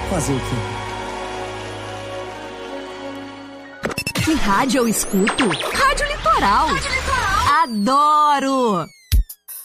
Fazer o quê? Que rádio eu escuto? Rádio Litoral. Adoro!